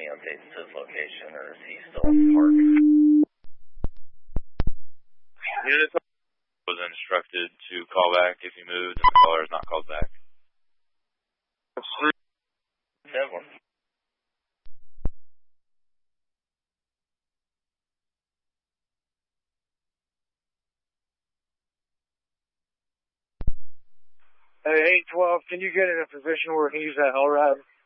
updates to his location, or is he still in the park? Unit was instructed to call back if he moved and the caller is not called back. 7. Hey, 812, can you get in a position where we can use that hell ride?